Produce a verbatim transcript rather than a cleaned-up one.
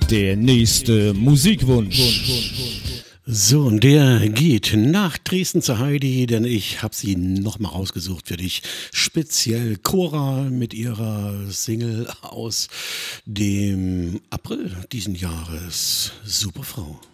der nächste Musikwunsch. So, und der geht nach Dresden zu Heidi, denn ich habe sie nochmal rausgesucht für dich. Speziell Cora mit ihrer Single aus dem April diesen Jahres. Super Frau.